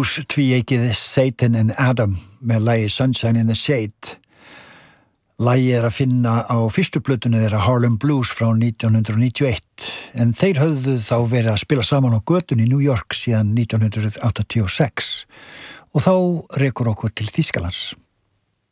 Blues tvíeikið Satan and Adam með lagi Sunshine in the Shade. Lagið að finna á fyrstu plötunni þeirra Harlem Blues frá 1991 en þeir höfðu þá verið að spila saman á götunni í New York síðan 1986 og þá rekur okkur til Þýskalands.